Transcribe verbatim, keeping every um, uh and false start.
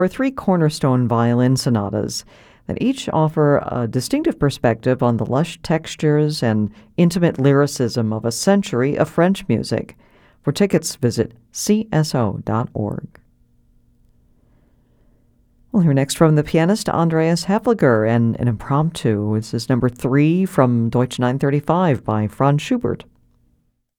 are three cornerstone violin sonatas that each offer a distinctive perspective on the lush textures and intimate lyricism of a century of French music. For tickets, visit c s o dot org. We'll hear next from the pianist Andreas Hefliger and an impromptu. This is number three from Deutsch nine thirty-five by Franz Schubert.